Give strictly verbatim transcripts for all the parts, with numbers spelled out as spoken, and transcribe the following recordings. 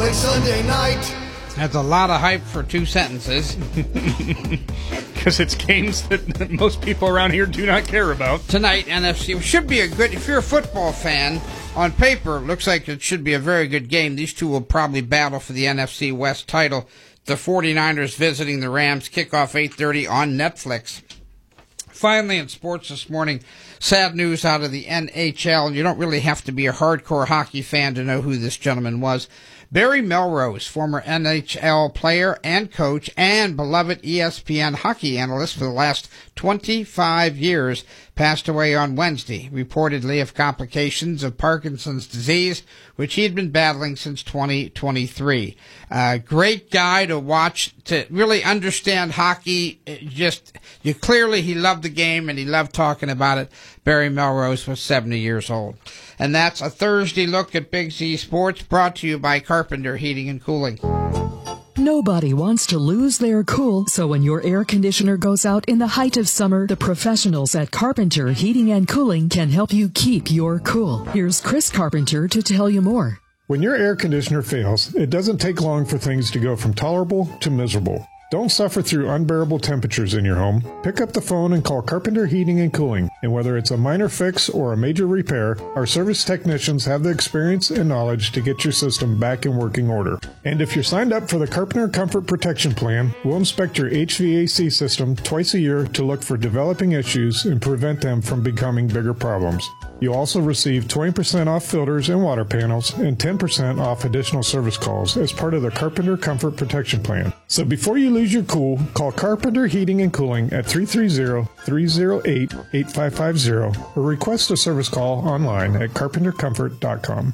play Sunday night. That's a lot of hype for two sentences. Because it's games that, that most people around here do not care about. Tonight, N F C should be a good, if you're a football fan, on paper, it looks like it should be a very good game. These two will probably battle for the N F C West title. The forty-niners visiting the Rams, kickoff eight thirty on Netflix. Finally, in sports this morning, sad news out of the N H L. You don't really have to be a hardcore hockey fan to know who this gentleman was. Barry Melrose, former N H L player and coach and beloved E S P N hockey analyst for the last twenty-five years, passed away on Wednesday, reportedly of complications of Parkinson's disease, which he had been battling since twenty twenty-three. Uh, great guy to watch, to really understand hockey. Just, you clearly, he loved the game and he loved talking about it. Barry Melrose was seventy years old. And that's a Thursday look at Big Z Sports, brought to you by Carpenter Heating and Cooling. Nobody wants to lose their cool, so when your air conditioner goes out in the height of summer, the professionals at Carpenter Heating and Cooling can help you keep your cool. Here's Chris Carpenter to tell you more. When your air conditioner fails, it doesn't take long for things to go from tolerable to miserable. Don't suffer through unbearable temperatures in your home. Pick up the phone and call Carpenter Heating and Cooling. And whether it's a minor fix or a major repair, our service technicians have the experience and knowledge to get your system back in working order. And if you're signed up for the Carpenter Comfort Protection Plan, we'll inspect your H V A C system twice a year to look for developing issues and prevent them from becoming bigger problems. You'll also receive twenty percent off filters and water panels and ten percent off additional service calls as part of the Carpenter Comfort Protection Plan. So before you lose your cool, call Carpenter Heating and Cooling at three three zero, three zero eight, eight five five zero or request a service call online at carpenter comfort dot com.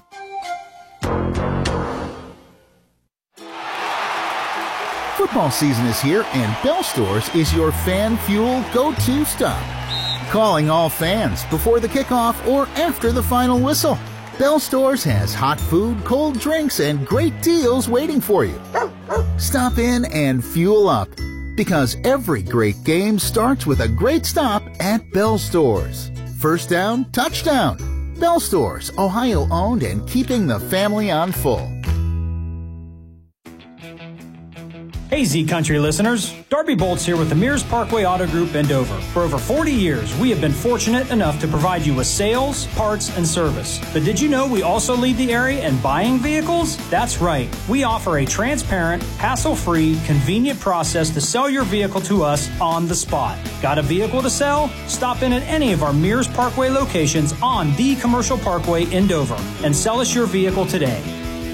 Football season is here and Bell Stores is your fan fuel go-to stop. Calling all fans before the kickoff or after the final whistle. Bell Stores has hot food, cold drinks, and great deals waiting for you. Stop in and fuel up, because every great game starts with a great stop at Bell Stores. First down, touchdown. Bell Stores, Ohio owned and keeping the family on full. Hey Z Country listeners, Darby Bolts here with the Mears Parkway Auto Group in Dover. For over forty years, we have been fortunate enough to provide you with sales, parts, and service. But did you know we also lead the area in buying vehicles? That's right. We offer a transparent, hassle-free, convenient process to sell your vehicle to us on the spot. Got a vehicle to sell? Stop in at any of our Mears Parkway locations on the Commercial Parkway in Dover and sell us your vehicle today.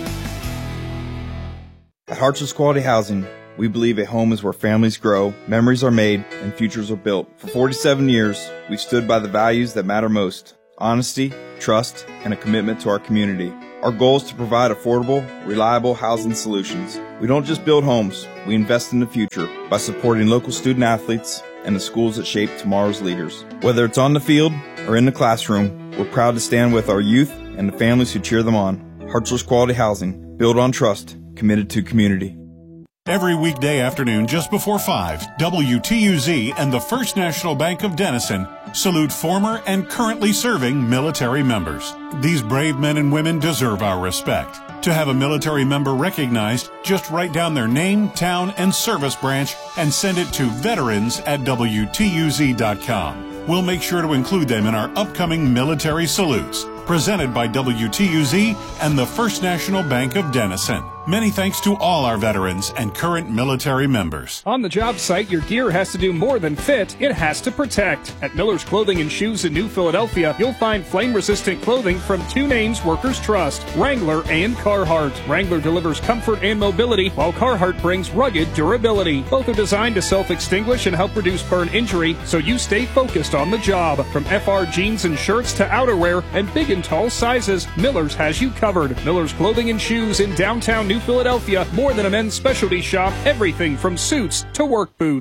At Hartson's Quality Housing, we believe a home is where families grow, memories are made, and futures are built. For forty-seven years, we've stood by the values that matter most: honesty, trust, and a commitment to our community. Our goal is to provide affordable, reliable housing solutions. We don't just build homes, we invest in the future by supporting local student athletes and the schools that shape tomorrow's leaders. Whether it's on the field or in the classroom, we're proud to stand with our youth and the families who cheer them on. Hartzler's Quality Housing, built on trust, committed to community. Every weekday afternoon just before five, W T U Z and the First National Bank of Denison salute former and currently serving military members. These brave men and women deserve our respect. To have a military member recognized, just write down their name, town, and service branch and send it to veterans at W T U Z dot com. We'll make sure to include them in our upcoming military salutes. Presented by W T U Z and the First National Bank of Denison. Many thanks to all our veterans and current military members. On the job site, your gear has to do more than fit, it has to protect. At Miller's Clothing and Shoes in New Philadelphia, you'll find flame-resistant clothing from two names workers trust: Wrangler and Carhartt. Wrangler delivers comfort and mobility, while Carhartt brings rugged durability. Both are designed to self-extinguish and help reduce burn injury, so you stay focused on the job. From F R jeans and shirts to outerwear and big and tall sizes, Miller's has you covered. Miller's Clothing and Shoes in downtown New Philadelphia, more than a men's specialty shop, everything from suits to work boots.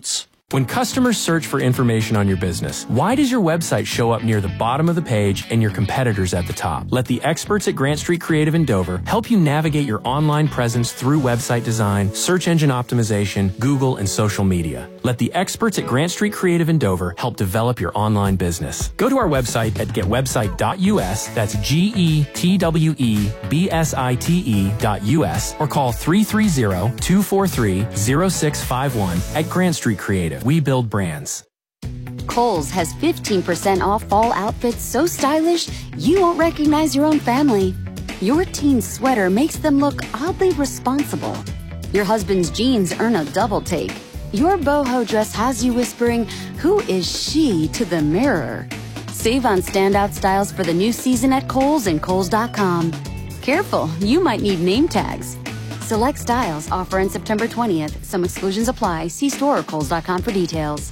When customers search for information on your business, why does your website show up near the bottom of the page and your competitors at the top? Let the experts at Grant Street Creative in Dover help you navigate your online presence through website design, search engine optimization, Google, and social media. Let the experts at Grant Street Creative in Dover help develop your online business. Go to our website at get website dot U S, that's G E T W E B S I T E dot U S, or call three three zero, two four three, zero six five one at Grant Street Creative. We build brands. Kohl's has fifteen percent off fall outfits so stylish you won't recognize your own family. Your teen sweater makes them look oddly responsible. Your husband's jeans earn a double take. Your boho dress has you whispering, "Who is she?" to the mirror. Save on standout styles for the new season at Kohl's and Kohl's dot com. Careful, you might need name tags. Select styles offer on September twentieth. Some exclusions apply. See store or Kohl's dot com for details.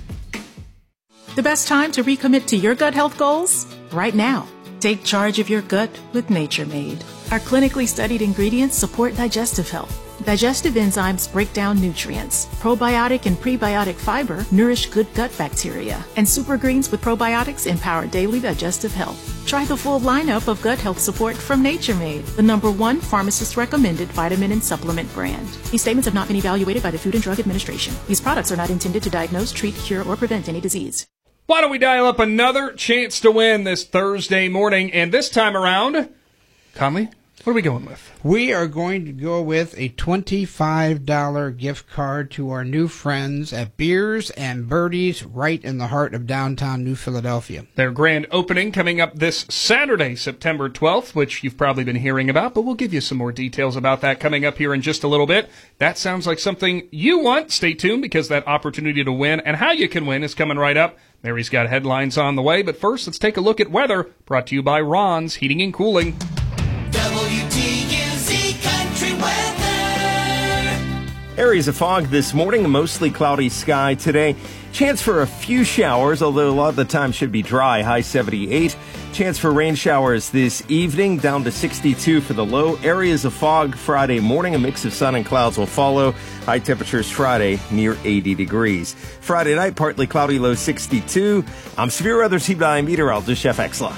The best time to recommit to your gut health goals? Right now. Take charge of your gut with Nature Made. Our clinically studied ingredients support digestive health. Digestive enzymes break down nutrients. Probiotic and prebiotic fiber nourish good gut bacteria. And super greens with probiotics empower daily digestive health. Try the full lineup of gut health support from Nature Made, the number one pharmacist-recommended vitamin and supplement brand. These statements have not been evaluated by the Food and Drug Administration. These products are not intended to diagnose, treat, cure, or prevent any disease. Why don't we dial up another chance to win this Thursday morning? And this time around, Conley, what are we going with? We are going to go with a twenty-five dollars gift card to our new friends at Beers and Birdies right in the heart of downtown New Philadelphia. Their grand opening coming up this Saturday, September twelfth, which you've probably been hearing about, but we'll give you some more details about that coming up here in just a little bit. That sounds like something you want. Stay tuned because that opportunity to win and how you can win is coming right up. Mary's got headlines on the way, but first let's take a look at weather, brought to you by Ron's Heating and Cooling. W T U Z Country Weather. Areas of fog this morning, a mostly cloudy sky today. Chance for a few showers, although a lot of the time should be dry, high seventy-eight. Chance for rain showers this evening, down to sixty-two for the low. Areas of fog Friday morning, a mix of sun and clouds will follow. High temperatures Friday near eighty degrees. Friday night, partly cloudy, low sixty-two. I'm Severe Weather Team nine meteorologist Jeff Exla.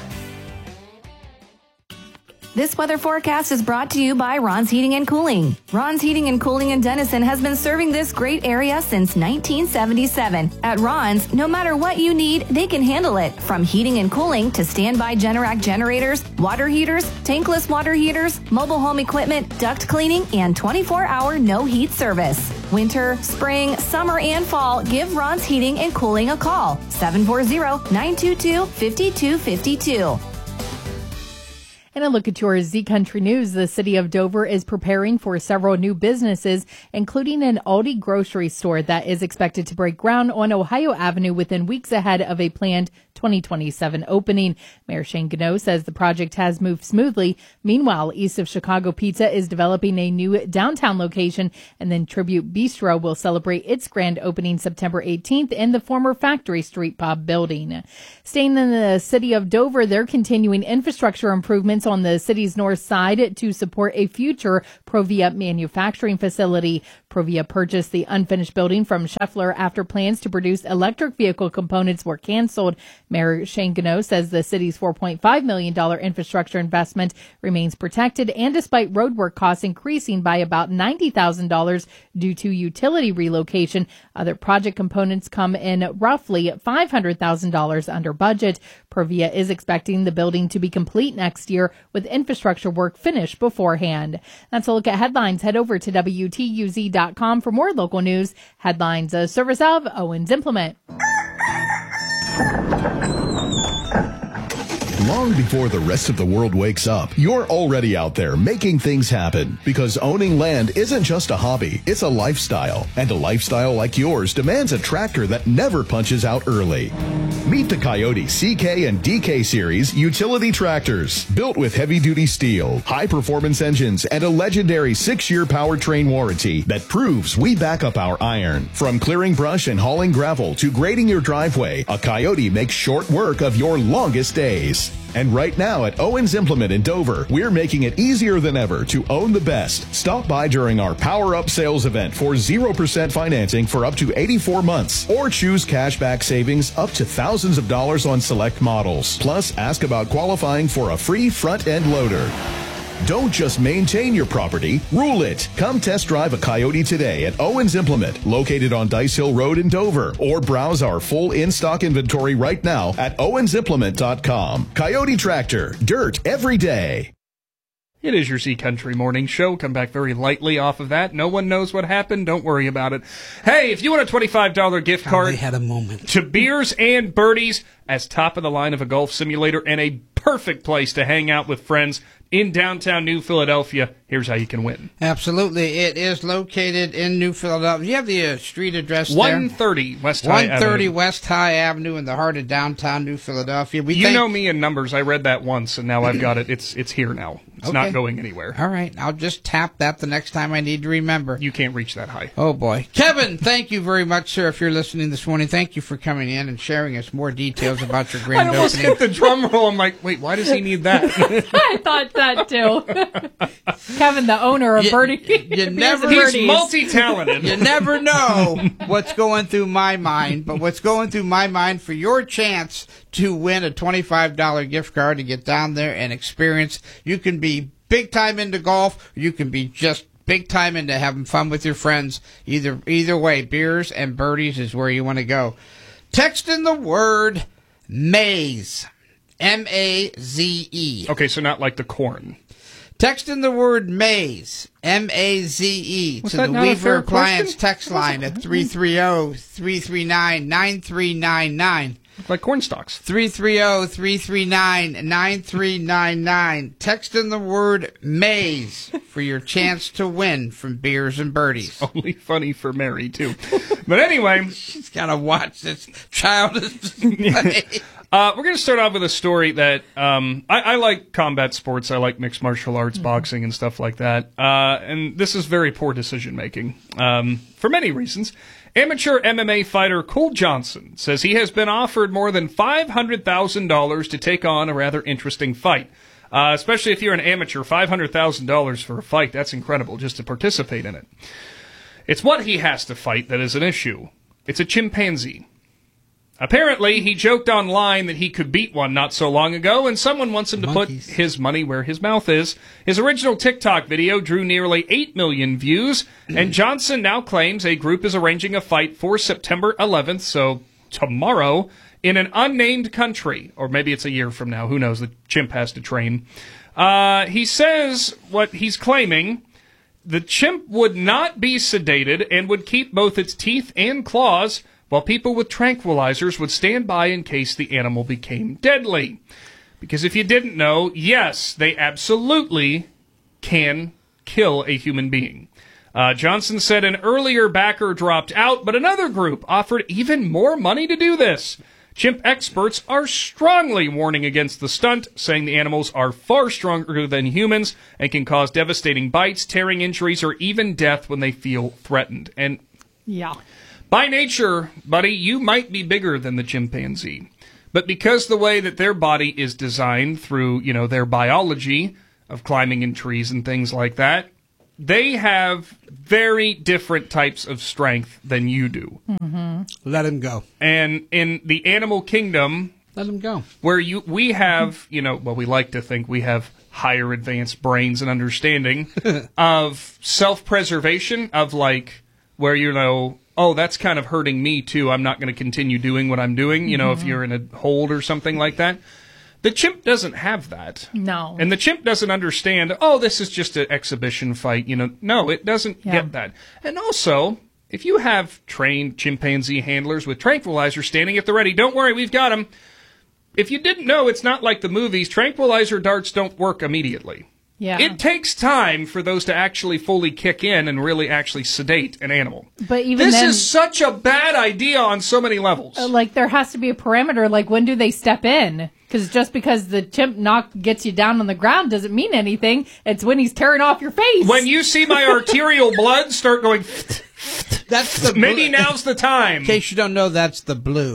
This weather forecast is brought to you by Ron's Heating and Cooling. Ron's Heating and Cooling in Denison has been serving this great area since nineteen seventy-seven. At Ron's, no matter what you need, they can handle it. From heating and cooling to standby Generac generators, water heaters, tankless water heaters, mobile home equipment, duct cleaning, and twenty-four hour no heat service. Winter, spring, summer, and fall, give Ron's Heating and Cooling a call. seven four zero, nine two two, five two five two. And a look at your Z Country News. The city of Dover is preparing for several new businesses, including an Aldi grocery store that is expected to break ground on Ohio Avenue within weeks ahead of a planned twenty twenty-seven opening. Mayor Shane Gano says the project has moved smoothly. Meanwhile, East of Chicago Pizza is developing a new downtown location, and then Tribute Bistro will celebrate its grand opening September eighteenth in the former Factory Street Pub building. Staying in the city of Dover, they're continuing infrastructure improvements on the city's north side to support a future Provia manufacturing facility. Provia purchased the unfinished building from Scheffler after plans to produce electric vehicle components were canceled. Mayor Shane Gano says the city's four point five million dollars infrastructure investment remains protected, and despite roadwork costs increasing by about ninety thousand dollars due to utility relocation, other project components come in roughly five hundred thousand dollars under budget. Provia is expecting the building to be complete next year, with infrastructure work finished beforehand. That's a look at headlines. Head over to W T U Z dot com for more local news. Headlines, a service of Owens Implement. Long before the rest of the world wakes up, you're already out there making things happen. Because owning land isn't just a hobby, it's a lifestyle. And a lifestyle like yours demands a tractor that never punches out early. Meet the Coyote C K and D K series utility tractors. Built with heavy-duty steel, high-performance engines, and a legendary six-year powertrain warranty that proves we back up our iron. From clearing brush and hauling gravel to grading your driveway, a Coyote makes short work of your longest days. And right now at Owens Implement in Dover, we're making it easier than ever to own the best. Stop by during our Power Up sales event for zero percent financing for up to eighty-four months, or choose cashback savings up to thousands of dollars on select models. Plus, ask about qualifying for a free front-end loader. Don't just maintain your property, rule it. Come test drive a Coyote today at Owens Implement, located on Dice Hill Road in Dover, or browse our full in-stock inventory right now at owens implement dot com. Coyote Tractor, dirt every day. It is your Z Country Morning Show. Come back very lightly off of that. No one knows what happened. Don't worry about it. Hey, if you want a twenty-five dollars gift card, they had a moment to Beers and Birdies as top of the line of a golf simulator and a perfect place to hang out with friends in downtown New Philadelphia, here's how you can win. Absolutely. It is located in New Philadelphia. You have the uh, street address there? one thirty West High Avenue. one thirty West High Avenue in the heart of downtown New Philadelphia. We you thank- know me in numbers. I read that once, and now I've got it. It's it's here now. It's Okay. not going anywhere. All right. I'll just tap that the next time I need to remember. You can't reach that high. Oh, boy. Kevin, thank you very much, sir, if you're listening this morning. Thank you for coming in and sharing us more details about your grand I almost opening. hit the drum roll. I'm like, wait, why does he need that? I thought that too. Kevin, the owner of You- Birdie. You never, He's multi-talented. You never know what's going through my mind, but what's going through my mind for your chance to win a twenty-five dollars gift card to get down there and experience. You can be big time into golf, or you can be just big time into having fun with your friends. Either either way, Beers and Birdies is where you want to go. Text in the word maze, M A Z E. Okay, so not like the corn. Text in the word maze, M A Z E, Was to that the not a Weaver fair Appliance question? text line at three three zero, three three nine, nine three nine nine. Like corn stalks. three three zero, three three nine, nine three nine nine. Text in the word maze for your chance to win from Beers and Birdies. Only funny for Mary, too. But anyway. She's got to watch this childish display. Uh, we're going to start off with a story that um, I, I like combat sports. I like mixed martial arts, mm-hmm. boxing, and stuff like that. Uh, and this is very poor decision making um, for many reasons. Amateur M M A fighter Cole Johnson says he has been offered more than five hundred thousand dollars to take on a rather interesting fight. Uh, especially if you're an amateur, five hundred thousand dollars for a fight, that's incredible just to participate in it. It's what he has to fight that is an issue. It's a chimpanzee. Apparently, he joked online that he could beat one not so long ago, and someone wants him to Monkeys. put his money where his mouth is. His original TikTok video drew nearly eight million views, and Johnson now claims a group is arranging a fight for September eleventh, so tomorrow, in an unnamed country. Or maybe it's a year from now. Who knows? The chimp has to train. Uh, he says what he's claiming. The chimp would not be sedated and would keep both its teeth and claws, while people with tranquilizers would stand by in case the animal became deadly. Because if you didn't know, yes, they absolutely can kill a human being. Uh, Johnson said an earlier backer dropped out, but another group offered even more money to do this. Chimp experts are strongly warning against the stunt, saying the animals are far stronger than humans and can cause devastating bites, tearing injuries, or even death when they feel threatened. And yeah. By nature, buddy, you might be bigger than the chimpanzee. But because the way that their body is designed through, you know, their biology of climbing in trees and things like that, they have very different types of strength than you do. Mm-hmm. Let him go. And in the animal kingdom, let him go. Where you we have, you know, well, we like to think we have higher advanced brains and understanding of self-preservation, of like, where, you know, oh, that's kind of hurting me too. I'm not going to continue doing what I'm doing, you know, mm-hmm. if you're in a hold or something like that. The chimp doesn't have that. No. And the chimp doesn't understand, oh, this is just an exhibition fight, you know. No, it doesn't yeah. get that. And also, if you have trained chimpanzee handlers with tranquilizers standing at the ready, don't worry, we've got them. If you didn't know, it's not like the movies. Tranquilizer darts don't work immediately. Yeah. It takes time for those to actually fully kick in and really actually sedate an animal. But even this then, is such a bad idea on so many levels. Uh, like, there has to be a parameter. Like, when do they step in? Because just because the chimp knock gets you down on the ground doesn't mean anything. It's when he's tearing off your face. When you see my arterial blood start going... That's the Maybe blue. now's the time. In case you don't know, that's the blue.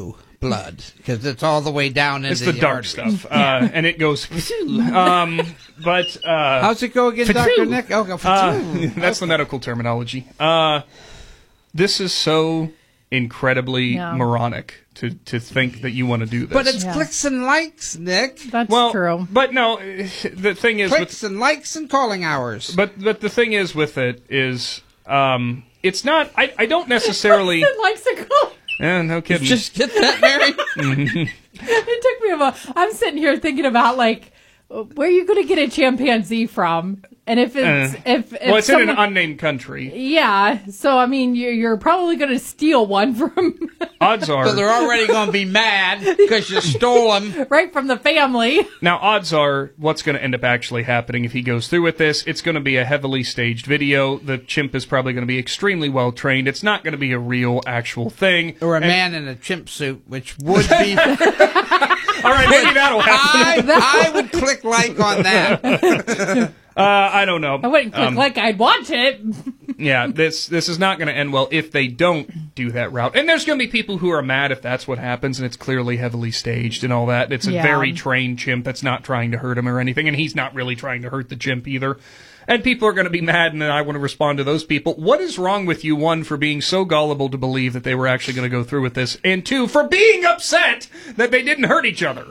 blood because it's all the way down into It's the, the dark arteries. stuff, uh, and it goes. um, but uh, how's it go again, Doctor Nick? Oh, go uh, that's the medical terminology. Uh, this is so incredibly Yeah. moronic to to think that you want to do this. But it's clicks and likes, Nick. That's well, true. But no, the thing is, clicks with, and likes and calling hours. But but the thing is with it is, um, it's not. I I don't necessarily. Likes to call. Yeah, no kidding. Just get that, Mary. Mhm. It took me a while. I'm sitting here thinking about like, where are you going to get a chimpanzee from? And if it's Uh, if, if well, it's someone, in an unnamed country. yeah. So I mean, you're, you're probably going to steal one from Odds are. So they're already going to be mad because you stole them right from the family. Now, odds are what's going to end up actually happening if he goes through with this, it's going to be a heavily staged video. The chimp is probably going to be extremely well trained. It's not going to be a real, actual thing. Or a And- man in a chimp suit, which would be. All right, maybe that'll happen. I, I would click like on that. Uh, I don't know. I wouldn't click Um, like I'd watch it. Yeah, this this is not going to end well if they don't do that route. And there's going to be people who are mad if that's what happens, and it's clearly heavily staged and all that. It's a Yeah. very trained chimp that's not trying to hurt him or anything, and he's not really trying to hurt the chimp either. And people are going to be mad, and then I want to respond to those people. What is wrong with you, one, for being so gullible to believe that they were actually going to go through with this, and two, for being upset that they didn't hurt each other?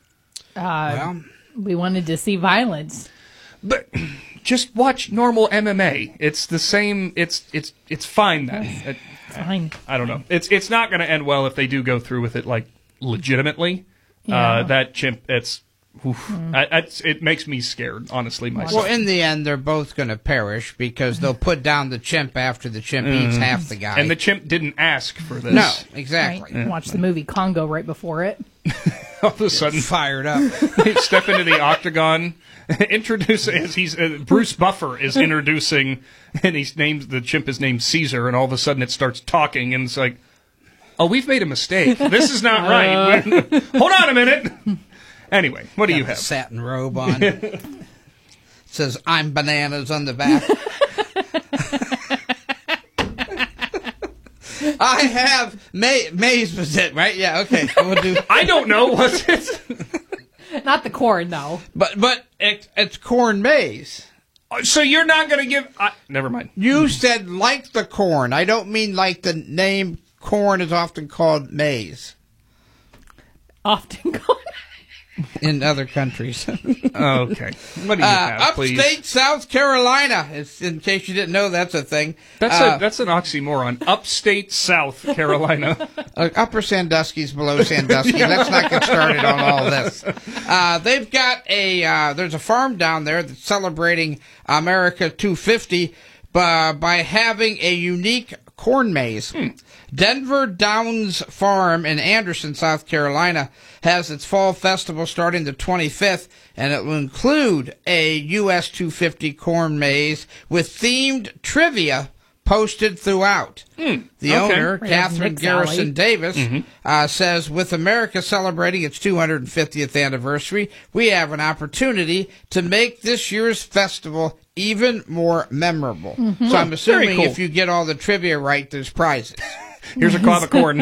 Uh, we wanted to see violence. But just watch normal M M A. It's the same. It's it's it's fine then. It, Fine. I don't know. It's it's not going to end well if they do go through with it like legitimately. Yeah. Uh, that chimp. It's. Oof, I, it's it makes me scared, honestly, myself. Well, in the end, they're both going to perish because they'll put down the chimp after the chimp eats Mhm. half the guy. And the chimp didn't ask for this. No, exactly. Right. Watch the movie Congo right before it. All of a sudden, fired up. They step into the octagon. Introduce as he's uh, Bruce Buffer is introducing, and he's named the chimp is named Caesar, and all of a sudden it starts talking, and it's like, oh, we've made a mistake. This is not right. Hold on a minute. Anyway, what do Got you the have? satin robe on. It says "I'm bananas" on the back. I have May Maze was it right? Yeah, okay. We'll do. I don't know what's it. Not the corn though. But but it, it's corn maze. So you're not going to give? Uh, never mind. You said like the corn. I don't mean like the name corn is often called maize Often called. in other countries. Okay. What do you Uh, have, please? upstate South Carolina. It's, in case you didn't know, that's a thing. That's Uh, a that's an oxymoron. Upstate South Carolina. Uh, upper Sandusky's below Sandusky. Let's not get started on all this. Uh, they've got a, uh, there's a farm down there that's celebrating America two fifty by, by having a unique corn maze. Hmm. Denver Downs Farm in Anderson, South Carolina, has its fall festival starting the twenty-fifth, and it will include a U S two fifty corn maze with themed trivia posted throughout. Mm, The okay. owner, Right, Catherine Nick's Garrison alley. Davis, Mhm. uh, says, with America celebrating its two hundred fiftieth anniversary, we have an opportunity to make this year's festival even more memorable. Mhm. So I'm Very assuming cool. if you get all the trivia right, there's prizes. Here's a cob of corn.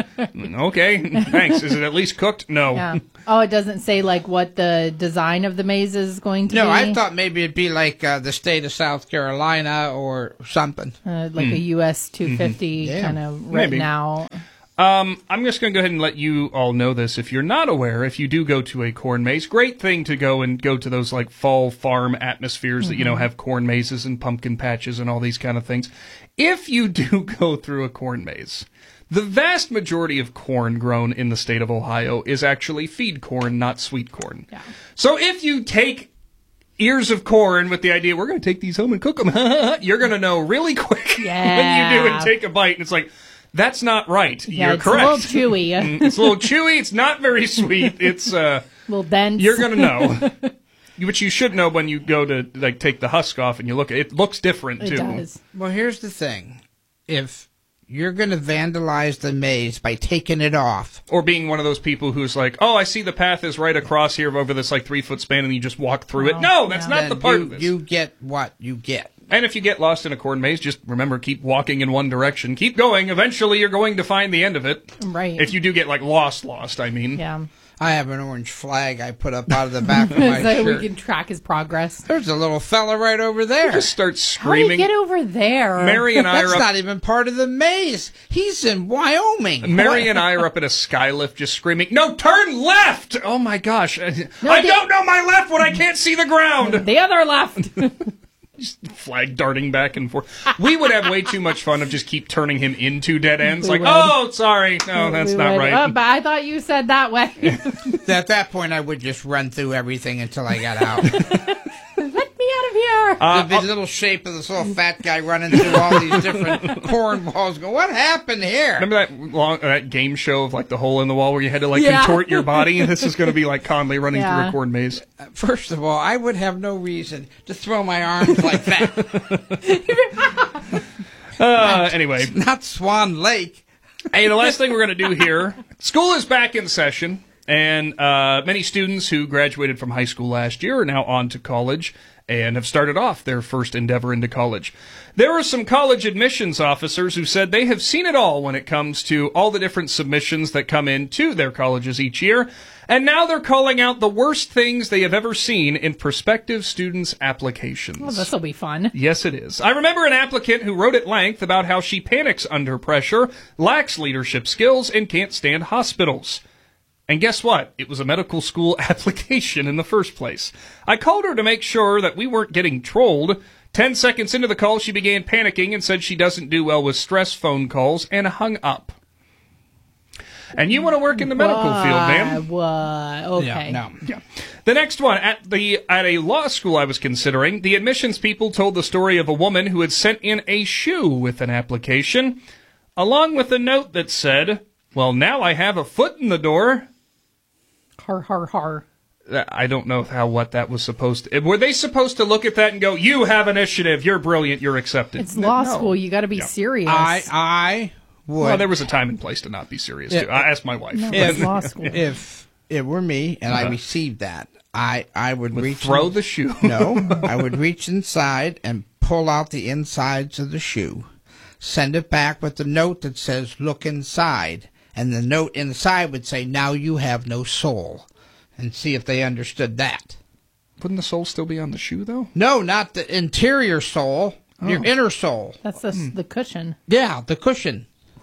Okay, thanks. Is it at least cooked? No. Yeah. Oh, it doesn't say like what the design of the maze is going to No, be. I thought maybe it'd be like uh, the state of South Carolina or something. uh, like Hmm. a U S two fifty Yeah. kind of written Maybe. out. Um, I'm just going to go ahead and let you all know this. If you're not aware, if you do go to a corn maze, great thing to go and go to those like fall farm atmospheres that, you know, Mhm. have corn mazes and pumpkin patches and all these kind of things. If you do go through a corn maze, the vast majority of corn grown in the state of Ohio is actually feed corn, not sweet corn. Yeah. So if you take ears of corn with the idea, we're going to take these home and cook them, you're going to know really quick Yeah. when you do and take a bite. And it's like, that's not right. Yeah, You're it's correct. a little chewy. Mm, it's a little chewy. It's not very sweet. It's uh, A little dense. you're gonna know, which you should know when you go to like take the husk off and you look at it. It looks different It too. does. Well, here's the thing. If you're going to vandalize the maze by taking it off, Or being one of those people who's like, oh, I see the path is right across here over this like three foot span, and you just walk through it. Oh, No, that's yeah. not then the part you, of this. you get what you get. And if you get lost in a corn maze, just remember, keep walking in one direction. Keep going. Eventually, you're going to find the end of it. Right. If you do get, like, lost, lost, I mean. Yeah. I have an orange flag I put up out of the back of my so shirt. we can track his progress. There's a little fella right over there. Just start How did he screaming. get over there? Mary and I That's are up, not even part of the maze. He's in Wyoming. Mary and I are up at a skylift just screaming, no, turn left! Oh, my gosh. I No, the- don't know my left when I can't see the ground! The other left. Just flag darting back and forth. We would have way too much fun of just keep turning him into dead ends. We Like, would. oh, sorry. No, that's We not would- right. Oh, but I thought you said that way. At that point, I would just run through everything until I got out. Let me out of here. Uh, the, the little shape of this little fat guy running through all these different corn balls. Go, what happened here? Remember that long that game show of like the hole in the wall where you had to like Yeah. contort your body? This is going to be like Conley running Yeah. through a corn maze. First of all, I would have no reason to throw my arms like that. Uh, anyway, Not Swan Lake. hey, the last thing we're going to do here, school is back in session, and uh, many students who graduated from high school last year are now on to college and have started off their first endeavor into college. There are some college admissions officers who said they have seen it all when it comes to all the different submissions that come into their colleges each year, and now they're calling out the worst things they have ever seen in prospective students' applications. Well, this will be fun. Yes, it is. I remember an applicant who wrote at length about how she panics under pressure, lacks leadership skills, and can't stand hospitals. And guess what? It was a medical school application in the first place. I called her to make sure that we weren't getting trolled. Ten seconds into the call, she began panicking and said she doesn't do well with stress phone calls and hung up. And you want to work in the medical field, ma'am? What? Okay. Yeah, no. Yeah. The next one, at the at a law school I was considering, the admissions people told the story of a woman who had sent in a shoe with an application, along with a note that said, well, now I have a foot in the door. Har, har, har. I don't know how what that was supposed to... Were they supposed to look at that and go, you have initiative, you're brilliant, you're accepted? It's law No. school. You got to be serious. I, I would. Well, there was a time and place to not be serious, Yeah. too. I asked my wife. No, if, it's law school. if it were me and I Uh-huh. received that, I, I would, Would reach throw in- the shoe. No, I would reach inside and pull out the insides of the shoe, send it back with the note that says, look inside. And the note inside would say, now you have no soul. And see if they understood that. Wouldn't the sole still be on the shoe, though? No, not the interior soul, your Oh. inner soul. That's the, Hmm. the cushion. Yeah, the cushion.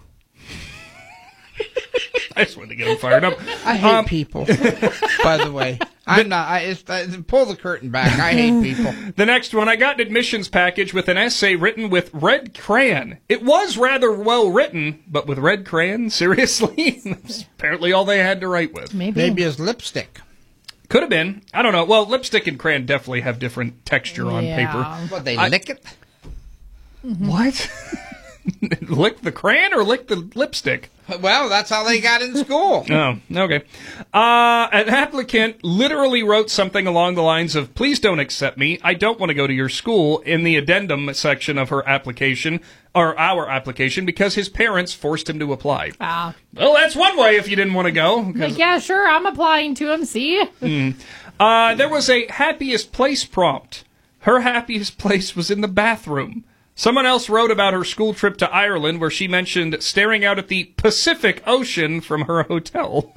I just wanted to get them fired up. I hate Um, people, by the way. I'm not, I, it's, uh, pull the curtain back. I hate people. The next one, I got an admissions package with an essay written with red crayon. It was rather well written, but with red crayon? Seriously? That's apparently all they had to write with. Maybe. Maybe as lipstick. Could have been. I don't know. Well, lipstick and crayon definitely have different texture on Yeah. paper. What, they I- lick it? What? Lick the crayon or lick the lipstick? Well, that's how they got in school. Oh, okay. Uh, an applicant literally wrote something along the lines of, please don't accept me. I don't want to go to your school in the addendum section of her application, or our application, because his parents forced him to apply. Ah. Well, that's one way if you didn't want to go. 'cause- Like, yeah, sure. I'm applying to him. See? Mm. Uh, there was a happiest place prompt. Her happiest place was in the bathroom. Someone else wrote about her school trip to Ireland where she mentioned staring out at the Pacific Ocean from her hotel.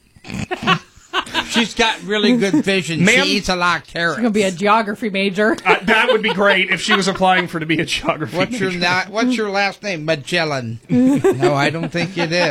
She's got really good vision. Ma'am? She eats a lot of carrots. She's going to be a geography major. Uh, that would be great if she was applying for to be a geography What's your major. na- What's your last name? Magellan. No, I don't think it is.